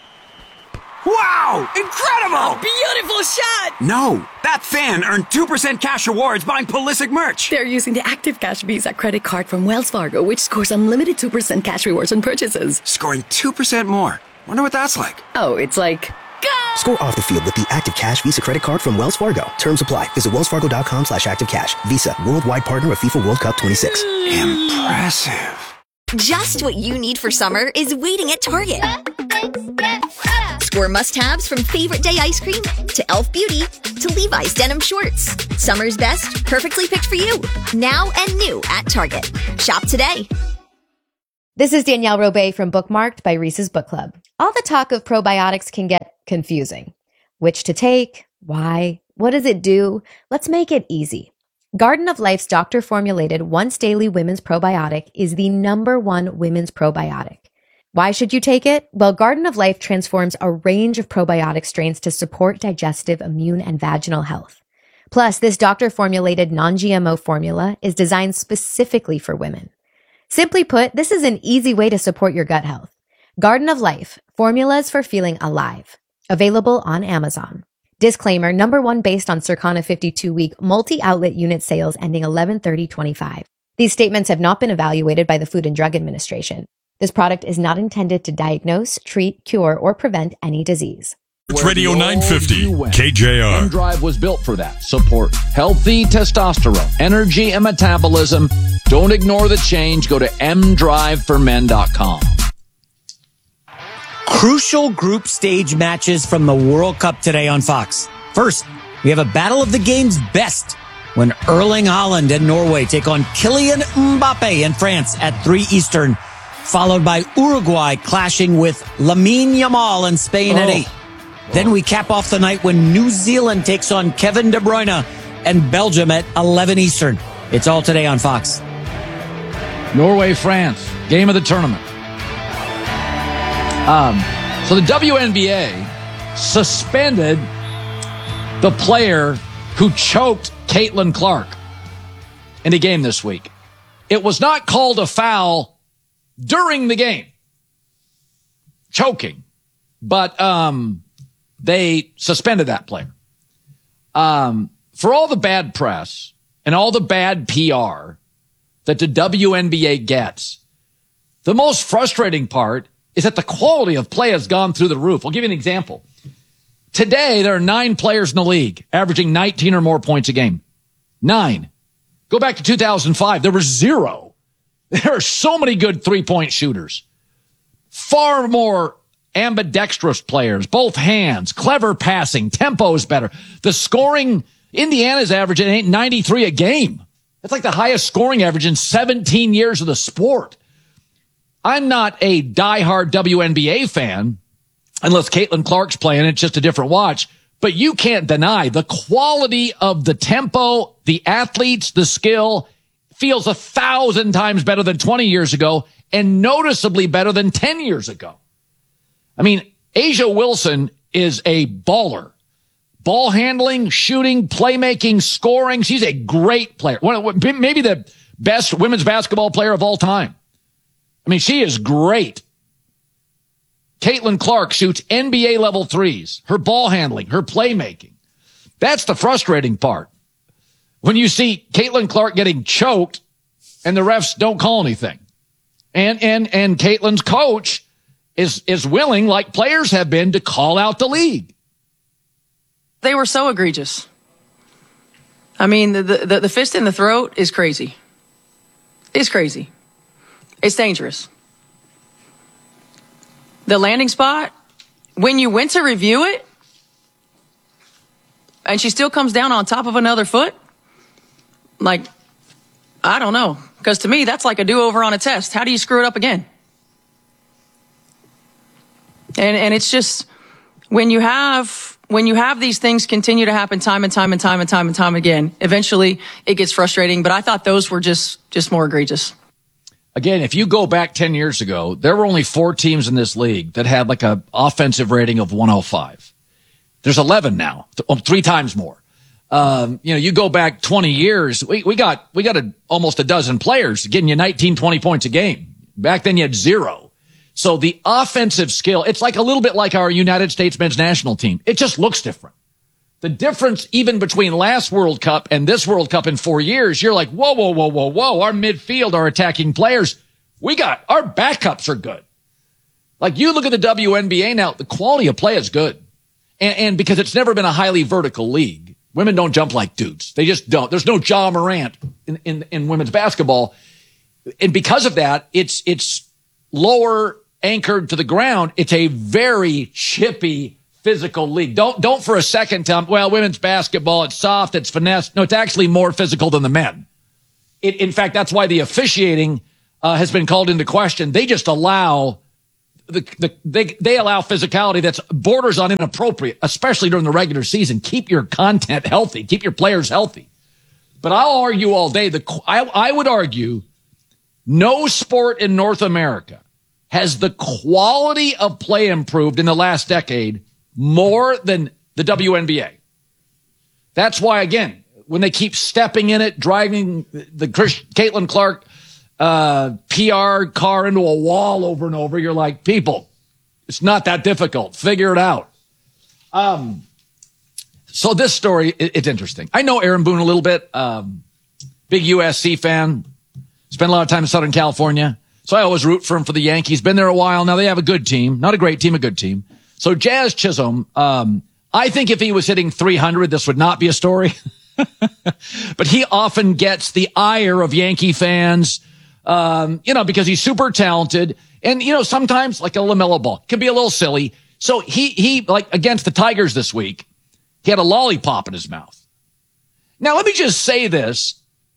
Wow! Incredible! A beautiful shot! No, that fan earned 2% cash rewards buying Pulisic merch. They're using the Active Cash Visa credit card from Wells Fargo, which scores unlimited 2% cash rewards on purchases. Scoring 2% more. Wonder what that's like. Oh, it's like... Go! Score off the field with the Active Cash Visa credit card from Wells Fargo. Terms apply. Visit wellsfargo.com/activecash. Visa, worldwide partner of FIFA World Cup 26. Impressive. Just what you need for summer is waiting at Target. Score must-haves from Favorite Day ice cream to e.l.f. Beauty to Levi's denim shorts. Summer's best, perfectly picked for you. Now and new at Target. Shop today. This is Danielle Robay from Bookmarked by Reese's Book Club. All the talk of probiotics can get confusing. Which to take? Why? What does it do? Let's make it easy. Garden of Life's doctor-formulated once-daily women's probiotic is the #1 women's probiotic. Why should you take it? Well, Garden of Life transforms a range of probiotic strains to support digestive, immune, and vaginal health. Plus, this doctor-formulated non-GMO formula is designed specifically for women. Simply put, this is an easy way to support your gut health. Garden of Life, formulas for feeling alive. Available on Amazon. Disclaimer, #1 based on Circana 52-week multi-outlet unit sales ending 11/30/25. These statements have not been evaluated by the Food and Drug Administration. This product is not intended to diagnose, treat, cure, or prevent any disease. It's Radio 950, KJR. M-Drive was built for that. Support healthy testosterone, energy, and metabolism. Don't ignore the change. Go to mdriveformen.com. Crucial group stage matches from the World Cup today on Fox. First, we have a battle of the game's best when Erling Haaland and Norway take on Kylian Mbappe in France at 3 Eastern, followed by Uruguay clashing with Lamine Yamal and Spain at 8. Then we cap off the night when New Zealand takes on Kevin De Bruyne and Belgium at 11 Eastern. It's all today on Fox. Norway, France, game of the tournament. So the WNBA suspended the player who choked Caitlin Clark in a game this week. It was not called a foul during the game. Choking. But they suspended that player. For all the bad press and all the bad PR that the WNBA gets, the most frustrating part is that the quality of play has gone through the roof. I'll give you an example. Today, there are 9 players in the league averaging 19 or more points a game. 9. Go back to 2005. There were 0. There are so many good three-point shooters. Far more ambidextrous players, both hands, clever passing, tempo is better. The scoring, Indiana's averaging 93 a game. That's like the highest scoring average in 17 years of the sport. I'm not a diehard WNBA fan, unless Caitlin Clark's playing. It's just a different watch. But you can't deny the quality of the tempo, the athletes, the skill feels 1,000 times better than 20 years ago and noticeably better than 10 years ago. I mean, A'ja Wilson is a baller. Ball handling, shooting, playmaking, scoring. She's a great player. Maybe the best women's basketball player of all time. I mean, she is great. Caitlin Clark shoots NBA level threes. Her ball handling, her playmaking. That's the frustrating part. When you see Caitlin Clark getting choked and the refs don't call anything. And Caitlin's coach is willing, like players have been, to call out the league. They were so egregious. I mean, the fist in the throat is crazy. It's crazy. It's dangerous. The landing spot, when you went to review it, and she still comes down on top of another foot, like, I don't know. Because to me, that's like a do-over on a test. How do you screw it up again? And it's just, when you have these things continue to happen time and time again, eventually it gets frustrating. But I thought those were just more egregious. Again, if you go back 10 years ago, there were only 4 teams in this league that had like a offensive rating of 105. There's 11 now, 3 times more. You go back 20 years, we got almost a dozen players getting you 19, 20 points a game. Back then you had 0. So the offensive skill, it's like a little bit like our United States men's national team. It just looks different. The difference even between last World Cup and this World Cup in 4 years, you're like, whoa. Our midfield, our attacking players, our backups are good. Like you look at the WNBA now, the quality of play is good. And because it's never been a highly vertical league. Women don't jump like dudes. They just don't. There's no Ja Morant in women's basketball. And because of that, it's lower anchored to the ground. It's a very chippy physical league. Don't for a second tell them, well, women's basketball, it's soft, it's finesse. No, it's actually more physical than the men. In fact, that's why the officiating has been called into question. They just allow they allow physicality that's borders on inappropriate, especially during the regular season. Keep your content healthy. Keep your players healthy. But I'll argue all day. I would argue no sport in North America has the quality of play improved in the last decade more than the WNBA. That's why, again, when they keep stepping in it, driving the Caitlin Clark PR car into a wall over and over, you're like, people, it's not that difficult. Figure it out. So this story, it's interesting. I know Aaron Boone a little bit. Big USC fan. Spent a lot of time in Southern California. So I always root for him for the Yankees. Been there a while now. They have a good team. Not a great team, a good team. So Jazz Chisholm, I think if he was hitting 300, this would not be a story. But he often gets the ire of Yankee fans, because he's super talented. And, sometimes like a LaMelo Ball can be a little silly. So he like against the Tigers this week, he had a lollipop in his mouth. Now, let me just say this.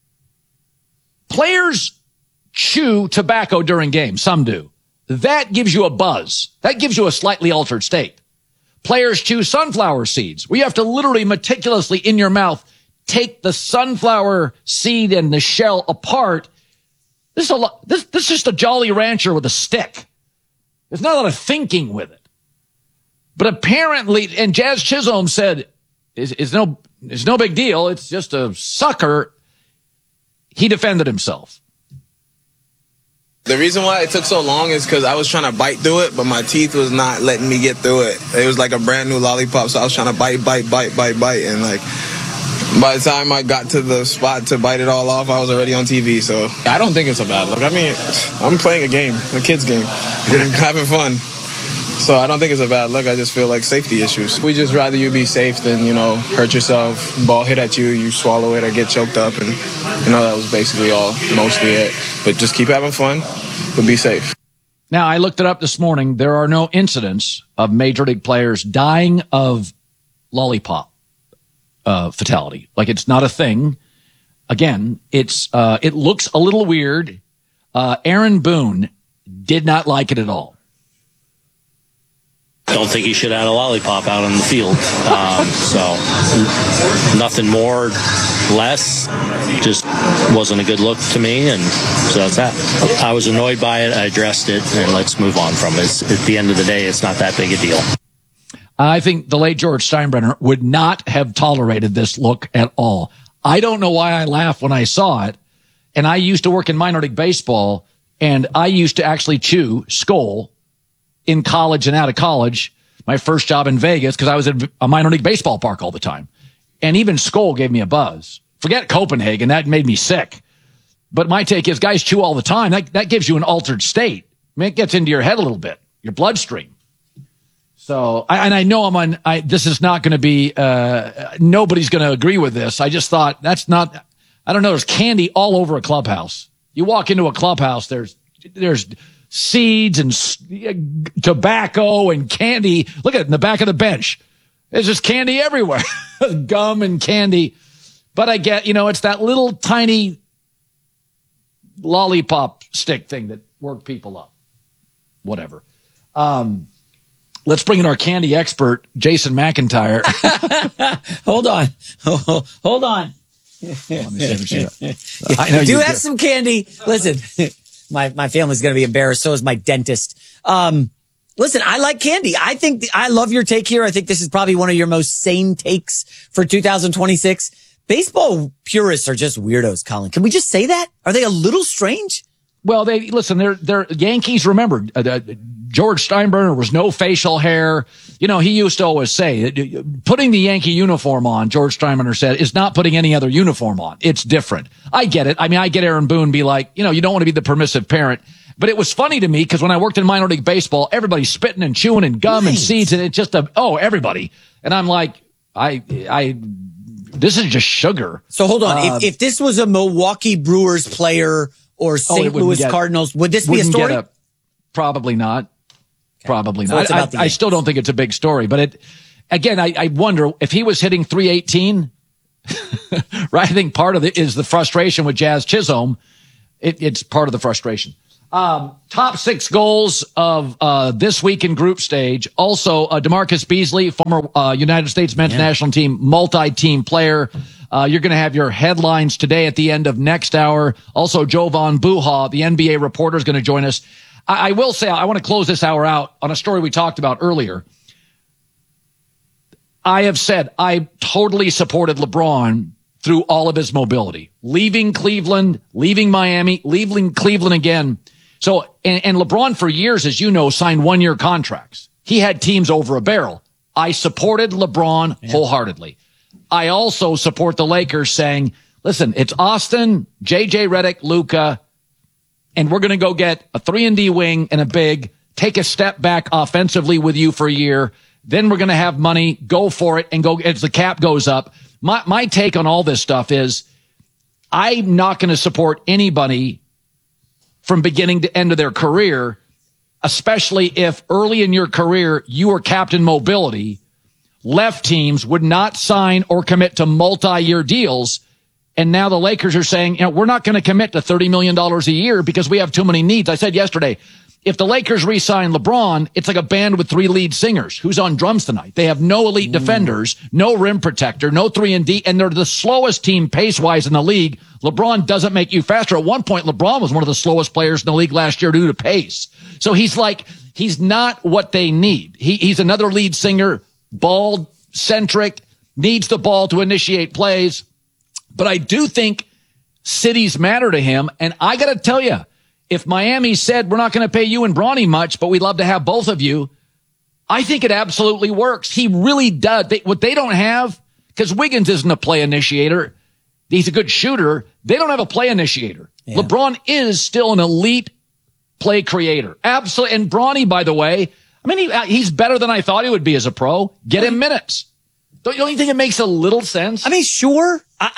Players chew tobacco during games. Some do. That gives you a buzz. That gives you a slightly altered state. Players chew sunflower seeds. We have to literally meticulously in your mouth take the sunflower seed and the shell apart. This is just a Jolly Rancher with a stick. There's not a lot of thinking with it. But apparently, and Jazz Chisholm said, it's no big deal. It's just a sucker. He defended himself. The reason why it took so long is because I was trying to bite through it, but my teeth was not letting me get through it. It was like a brand new lollipop, so I was trying to bite, and like by the time I got to the spot to bite it all off, I was already on TV. So I don't think it's a bad look. I mean, I'm playing a game, a kid's game, having fun. So I don't think it's a bad look. I just feel like safety issues. We just rather you be safe than, hurt yourself, ball hit at you, you swallow it or get choked up. And, that was basically mostly it. But just keep having fun, but be safe. Now, I looked it up this morning. There are no incidents of Major League players dying of lollipop fatality. Like, it's not a thing. Again, it looks a little weird. Aaron Boone did not like it at all. Don't think he should have had a lollipop out on the field. So nothing more, less. Just wasn't a good look to me, and so that's that. I was annoyed by it. I addressed it, and let's move on from it. At the end of the day, it's not that big a deal. I think the late George Steinbrenner would not have tolerated this look at all. I don't know why I laughed when I saw it, and I used to work in minor league baseball, and I used to actually chew Skoal in college and out of college, my first job in Vegas, because I was at a minor league baseball park all the time. And even Skoal gave me a buzz. Forget Copenhagen. That made me sick. But my take is guys chew all the time. That gives you an altered state. I mean, it gets into your head a little bit, your bloodstream. So, I know this is not going to be, nobody's going to agree with this. I just thought that's not, I don't know, there's candy all over a clubhouse. You walk into a clubhouse, there's seeds and tobacco and candy. Look at it in the back of the bench. There's just candy everywhere. Gum and candy. But I get, it's that little tiny lollipop stick thing that worked people up. Whatever. Let's bring in our candy expert, Jason McIntyre. Hold on. I do have some candy. Listen. My family's going to be embarrassed. So is my dentist. Listen, I like candy. I love your take here. I think this is probably one of your most sane takes for 2026. Baseball purists are just weirdos, Colin. Can we just say that? Are they a little strange? Well, they're Yankees. Remember, George Steinbrenner was no facial hair. He used to always say putting the Yankee uniform on, George Steinbrenner said, is not putting any other uniform on. It's different. I get it. I mean, I get Aaron Boone be like, you don't want to be the permissive parent But it was funny to me because when I worked in minor league baseball, everybody's spitting and chewing and gum and seeds, and it's just everybody. And I'm like, this is just sugar. So hold on. If this was a Milwaukee Brewers player or St. Louis Cardinals, would this be a story? Probably not. Okay. Probably so not. I still don't think it's a big story, but I wonder if he was hitting 318, right? I think part of it is the frustration with Jazz Chisholm. It's part of the frustration. Top 6 goals of this week in group stage. Also, DeMarcus Beasley, former United States men's national team, multi-team player. You're going to have your headlines today at the end of next hour. Also, Jovan Buha, the NBA reporter, is going to join us. I will say, I want to close this hour out on a story we talked about earlier. I have said I totally supported LeBron through all of his mobility, leaving Cleveland, leaving Miami, leaving Cleveland again. So, and LeBron for years, as you know, signed 1-year contracts. He had teams over a barrel. I supported LeBron wholeheartedly. I also support the Lakers saying, listen, it's Austin, JJ Redick, Luka, and we're going to go get a 3-and-D wing and a big, take a step back offensively with you for a year. Then we're going to have money, go for it, and go as the cap goes up. My take on all this stuff is I'm not going to support anybody from beginning to end of their career, especially if early in your career you were captain mobility. Left teams would not sign or commit to multi-year deals. And now the Lakers are saying, we're not going to commit to $30 million a year because we have too many needs. I said yesterday, if the Lakers re-sign LeBron, it's like a band with 3 lead singers. Who's on drums tonight? They have no elite defenders, no rim protector, no 3-and-D, and they're the slowest team pace-wise in the league. LeBron doesn't make you faster. At one point, LeBron was one of the slowest players in the league last year due to pace. So he's not what they need. He's another lead singer, ball-centric, needs the ball to initiate plays. But I do think cities matter to him, and I got to tell you, if Miami said, we're not going to pay you and Bronny much, but we'd love to have both of you, I think it absolutely works. He really does. What they don't have, because Wiggins isn't a play initiator. He's a good shooter. They don't have a play initiator. Yeah. LeBron is still an elite play creator. Absolutely. And Bronny, by the way, he's better than I thought he would be as a pro. Get him minutes. Don't you think it makes a little sense? Sure.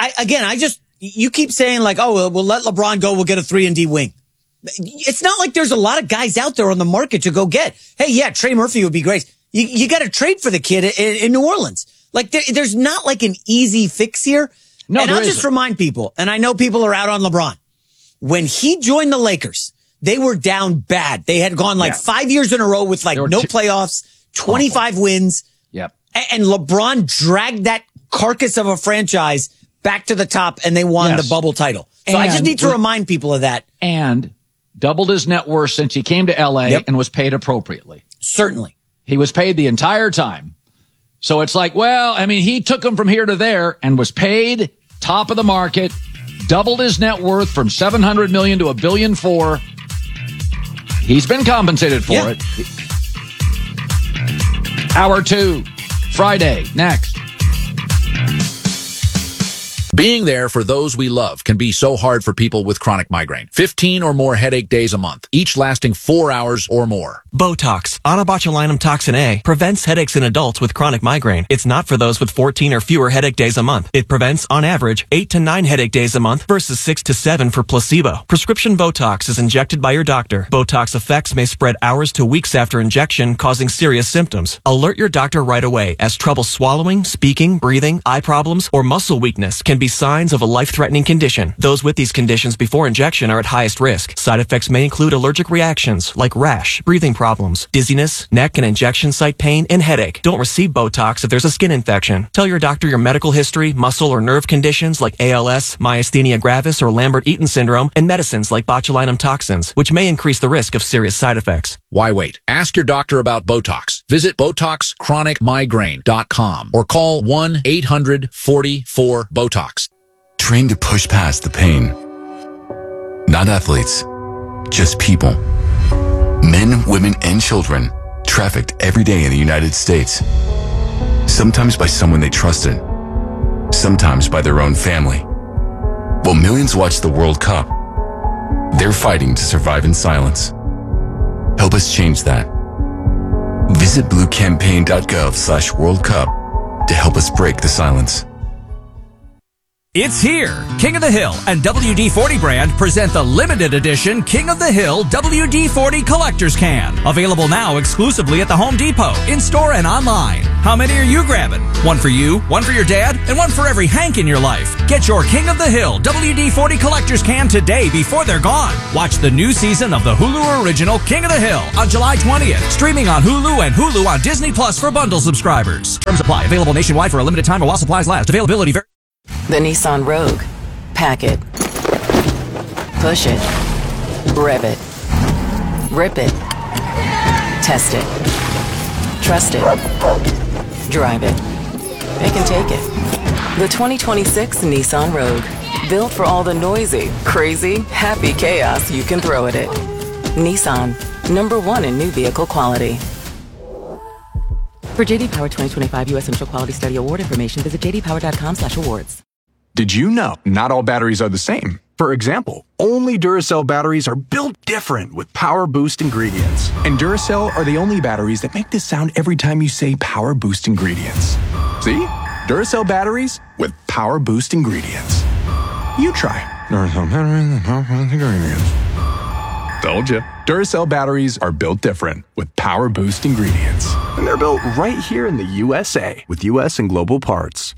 You keep saying we'll let LeBron go. We'll get a 3-and-D wing. It's not like there's a lot of guys out there on the market to go get. Hey, yeah, Trey Murphy would be great. You got to trade for the kid in New Orleans. There's not an easy fix here. No, and I'll just remind people, and I know people are out on LeBron. When he joined the Lakers, they were down bad. They had gone 5 years in a row with no playoffs, 25 wins. Yep. And LeBron dragged that carcass of a franchise back to the top, and they won the bubble title. So I just need to remind people of that. And doubled his net worth since he came to L.A. and was paid appropriately. Certainly. He was paid the entire time. So it's he took him from here to there and was paid top of the market, doubled his net worth from $700 million to $1.4 billion. He's been compensated for it. Hour 2, Friday, next. Being there for those we love can be so hard for people with chronic migraine. 15 or more headache days a month, each lasting 4 hours or more. Botox, onabotulinum toxin A, prevents headaches in adults with chronic migraine. It's not for those with 14 or fewer headache days a month. It prevents, on average, 8 to 9 headache days a month versus 6 to 7 for placebo. Prescription Botox is injected by your doctor. Botox effects may spread hours to weeks after injection, causing serious symptoms. Alert your doctor right away, as trouble swallowing, speaking, breathing, eye problems, or muscle weakness can be signs of a life-threatening condition. Those with these conditions before injection are at highest risk. Side effects may include allergic reactions like rash, breathing problems, dizziness, neck and injection site pain, and headache. Don't receive Botox if there's a skin infection. Tell your doctor your medical history, muscle or nerve conditions like ALS, myasthenia gravis, or Lambert-Eaton syndrome, and medicines like botulinum toxins, which may increase the risk of serious side effects. Why wait? Ask your doctor about Botox. Visit BotoxChronicMigraine.com or call 1-800-44-BOTOX. Train to push past the pain. Not athletes, just people. Men, women, and children trafficked every day in the United States. Sometimes by someone they trusted, sometimes by their own family. While millions watch the World Cup, They're fighting to survive in silence. Help us change that. Visit bluecampaign.gov/World Cup to help us break the silence. It's here. King of the Hill and WD-40 brand present the limited edition King of the Hill WD-40 Collector's Can. Available now exclusively at the Home Depot, in-store and online. How many are you grabbing? One for you, one for your dad, and one for every Hank in your life. Get your King of the Hill WD-40 Collector's Can today before they're gone. Watch the new season of the Hulu original King of the Hill on July 20th. Streaming on Hulu and Hulu on Disney Plus for bundle subscribers. Terms apply. Available nationwide for a limited time or while supplies last. Availability The Nissan Rogue. Pack it. Push it. Rev it. Rip it. Test it. Trust it. Drive it. They can take it. The 2026 Nissan Rogue. Built for all the noisy, crazy, happy chaos you can throw at it. Nissan. #1 in new vehicle quality. For JD Power 2025 U.S. Central Quality Study Award information, visit jdpower.com/awards. Did you know not all batteries are the same? For example, only Duracell batteries are built different with Power Boost ingredients. And Duracell are the only batteries that make this sound every time you say Power Boost ingredients. See? Duracell batteries with Power Boost ingredients. You try. Duracell batteries with Power Boost ingredients. Told you. Duracell batteries are built different with Power Boost ingredients. And they're built right here in the USA with US and global parts.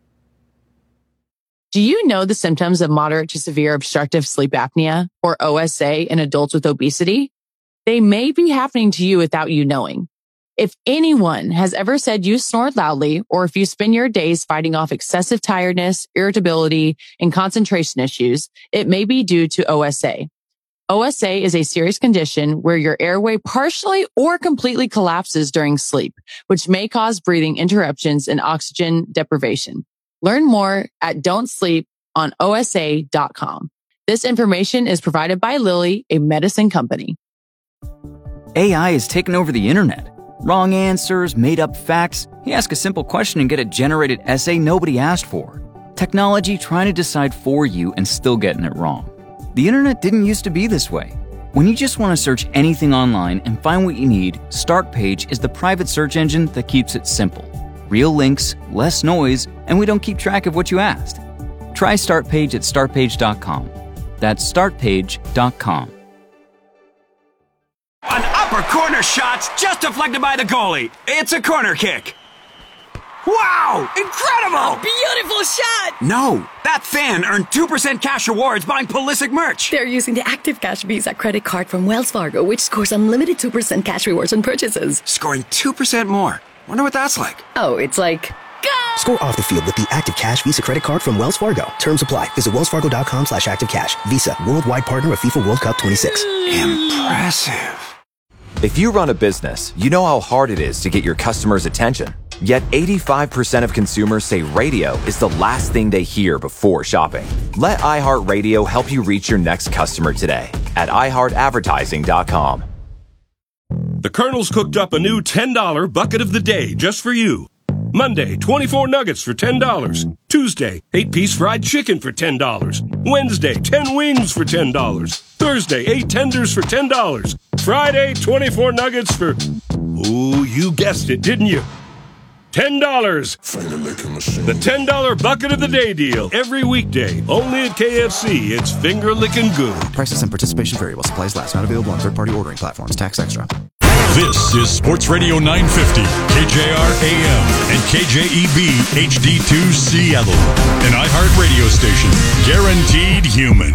Do you know the symptoms of moderate to severe obstructive sleep apnea, or OSA, in adults with obesity? They may be happening to you without you knowing. If anyone has ever said you snore loudly, or if you spend your days fighting off excessive tiredness, irritability, and concentration issues, it may be due to OSA. OSA is a serious condition where your airway partially or completely collapses during sleep, which may cause breathing interruptions and oxygen deprivation. Learn more at don'tsleeponosa.com. This information is provided by Lilly, a medicine company. AI has taken over the internet. Wrong answers, made up facts. You ask a simple question and get a generated essay nobody asked for. Technology trying to decide for you and still getting it wrong. The internet didn't used to be this way. When you just want to search anything online and find what you need, Startpage is the private search engine that keeps it simple. Real links, less noise, and we don't keep track of what you asked. Try Startpage at startpage.com. That's startpage.com. An upper corner shot's just deflected by the goalie. It's a corner kick. Wow! Incredible! Beautiful shot! No, that fan earned 2% cash rewards buying Pulisic merch. They're using the Active Cash Visa credit card from Wells Fargo, which scores unlimited 2% cash rewards on purchases. Scoring 2% more. Wonder what that's like. Oh, it's like... Go! Score off the field with the Active Cash Visa credit card from Wells Fargo. Terms apply. Visit wellsfargo.com/activecash. Visa, worldwide partner of FIFA World Cup 26. Impressive. If you run a business, you know how hard it is to get your customers' attention. Yet 85% of consumers say radio is the last thing they hear before shopping. Let iHeartRadio help you reach your next customer today at iHeartAdvertising.com. The Colonel's cooked up a new $10 bucket of the day just for you. Monday, 24 nuggets for $10. Tuesday, 8-piece fried chicken for $10. Wednesday, 10 wings for $10. Thursday, 8 tenders for $10. Friday, 24 nuggets for... Ooh, you guessed it, didn't you? $10. The $10 bucket of the day deal. Every weekday. Only at KFC. It's finger licking good. Prices and participation variable. Supplies last. Not available on third-party ordering platforms. Tax extra. This is Sports Radio 950, KJR AM and KJEB HD2 Seattle, an iHeart radio station. Guaranteed human.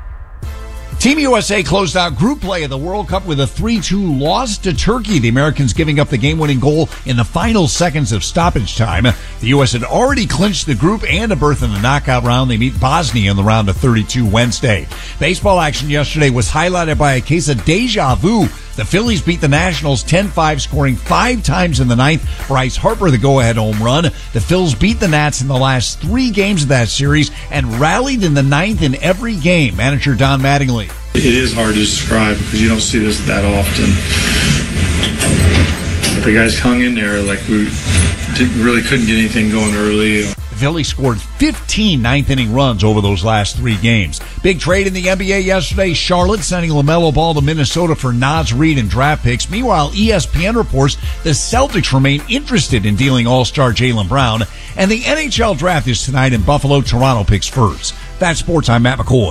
Team USA closed out group play of the World Cup with a 3-2 loss to Turkey. The Americans giving up the game-winning goal in the final seconds of stoppage time. The U.S. had already clinched the group and a berth in the knockout round. They meet Bosnia in the round of 32 Wednesday. Baseball action yesterday was highlighted by a case of deja vu. The Phillies beat the Nationals 10-5, scoring 5 times in the ninth. Bryce Harper, the go-ahead home run. The Phils beat the Nats in the last 3 games of that series and rallied in the ninth in every game. Manager Don Mattingly. It is hard to describe because you don't see this that often. The guys hung in there like we couldn't get anything going early. The Philly scored 15 ninth-inning runs over those last 3 games. Big trade in the NBA yesterday. Charlotte sending LaMelo Ball to Minnesota for Naz Reid and draft picks. Meanwhile, ESPN reports the Celtics remain interested in dealing All-Star Jaylen Brown. And the NHL draft is tonight in Buffalo. Toronto picks first. That's sports. I'm Matt McCoy.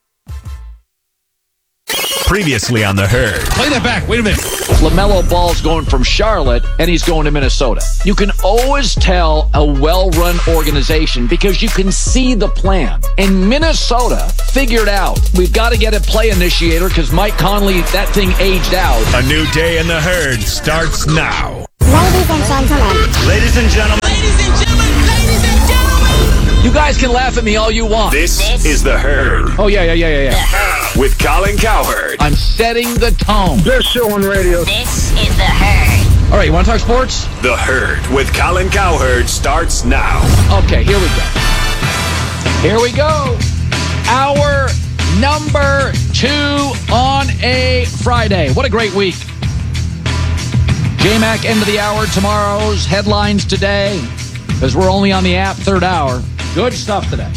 Previously on The Herd. Play that back. Wait a minute. LaMelo Ball's going from Charlotte, and he's going to Minnesota. You can always tell a well-run organization because you can see the plan. And Minnesota figured out, we've got to get a play initiator because Mike Conley, that thing aged out. A new day in The Herd starts now. Ladies and gentlemen. Ladies and gentlemen. Ladies and gentlemen. Ladies and gentlemen. You guys can laugh at me all you want. This is The Herd. Oh, yeah. With Colin Cowherd. I'm setting the tone. Best show on radio. This is The Herd. All right, you want to talk sports? The Herd with Colin Cowherd starts now. Okay, here we go. Here we go. Hour number 2 on a Friday. What a great week. J-Mac, end of the hour. Tomorrow's headlines today, because we're only on the app, 3rd hour. Good stuff today.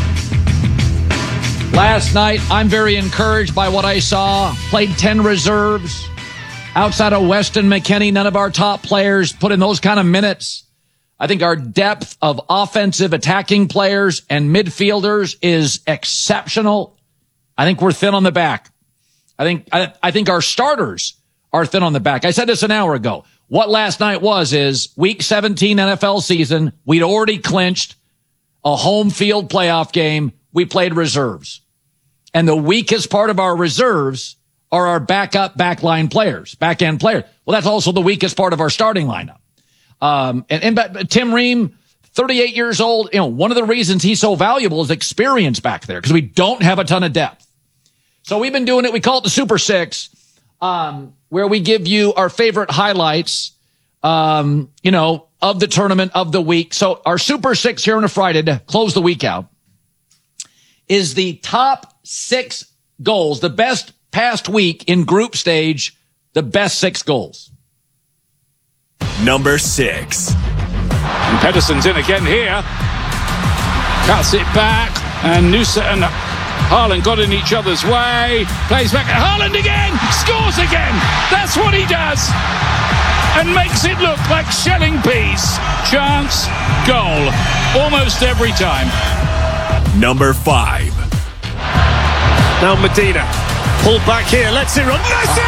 Last night, I'm very encouraged by what I saw. Played 10 reserves. Outside of Weston McKennie, none of our top players put in those kind of minutes. I think our depth of offensive attacking players and midfielders is exceptional. I think we're thin on the back. I think our starters are thin on the back. I said this an hour ago. What last night is week 17 NFL season. We'd already clinched a home field playoff game. We played reserves. And the weakest part of our reserves are our back-end players. Well, that's also the weakest part of our starting lineup. But Tim Ream, 38 years old, one of the reasons he's so valuable is experience back there because we don't have a ton of depth. So we've been doing it. We call it the Super Six, where we give you our favorite highlights, of the tournament of the week. So our Super Six here on a Friday to close the week out is the top 6 goals, the best past week in group stage, the best 6 goals. Number 6. And Pedersen's in again here. Cuts it back. And Noosa and Haaland got in each other's way. Plays back. Haaland again. Scores again. That's what he does. And makes it look like shelling peas. Chance, goal. Almost every time. Number 5. Now Medina. Pulled back here. Lets it run. Messi!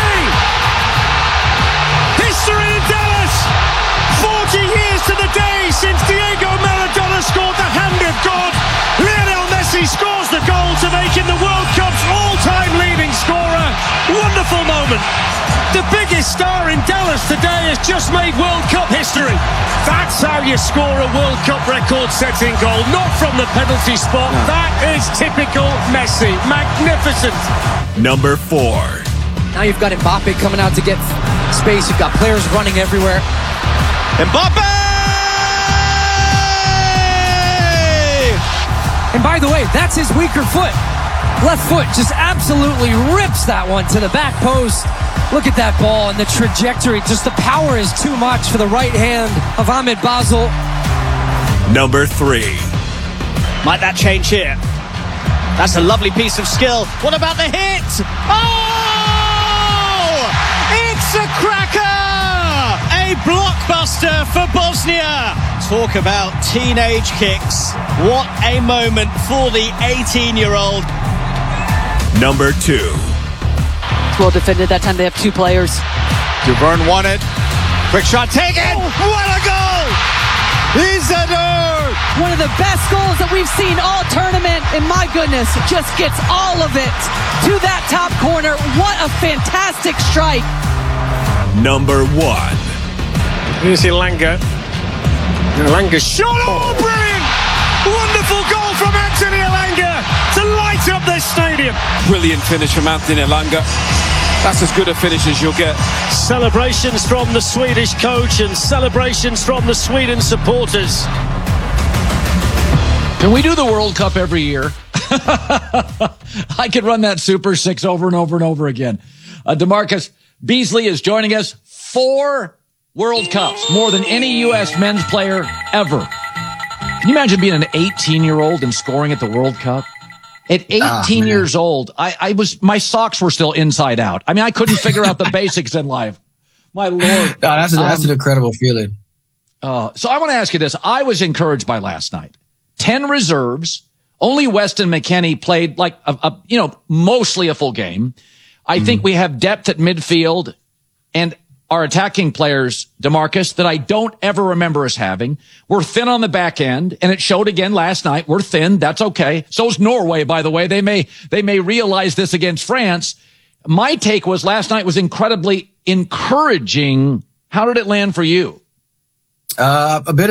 History in Dallas. 40 years to the day since Diego Maradona scored the hand of God. Lionel Messi scores the goal to make him the World Cup's all-time leading scorer. Wonderful moment. The biggest star in Dallas today has just made World Cup history. That's how you score a World Cup record-setting goal, not from the penalty spot. No. That is typical Messi. Magnificent. Number 4. Now you've got Mbappe coming out to get space. You've got players running everywhere. Mbappe! And by the way, that's his weaker foot. Left foot just absolutely rips that one to the back post. Look at that ball and the trajectory. Just the power is too much for the right hand of Ahmed Basel. Number 3. Might that change here? That's a lovely piece of skill. What about the hit? Oh! It's a cracker! A blockbuster for Bosnia. Talk about teenage kicks. What a moment for the 18-year-old. Number 2. Well defended. That time they have 2 players. Duvern won it. Quick shot taken. What a goal! Isidore! One of the best goals that we've seen all tournament. And my goodness, just gets all of it to that top corner. What a fantastic strike. Number 1. Here's Elanga. Elanga shot. Oh, brilliant! Wonderful goal from Anthony Elanga to light up this stadium. Brilliant finish from Anthony Elanga. That's as good a finish as you'll get. Celebrations from the Swedish coach and celebrations from the Sweden supporters. Can we do the World Cup every year? I could run that Super Six over and over and over again. DeMarcus Beasley is joining us. 4 World Cups, more than any U.S. men's player ever. Can you imagine being an 18-year-old and scoring at the World Cup? At 18 years old, my socks were still inside out. I mean, I couldn't figure out the basics in life. My Lord. That's an incredible feeling. So I want to ask you this. I was encouraged by last night. 10 reserves. Only Weston McKennie played like mostly a full game. I think we have depth at midfield and our attacking players, DeMarcus, that I don't ever remember us having. We're thin on the back end, and it showed again last night. We're thin. That's okay. So's Norway, by the way. They may realize this against France. My take was last night was incredibly encouraging. How did it land for you? A bit